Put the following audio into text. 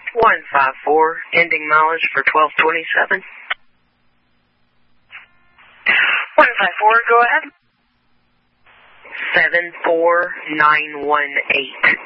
154, ending mileage for 1227. 154, go ahead. 74918.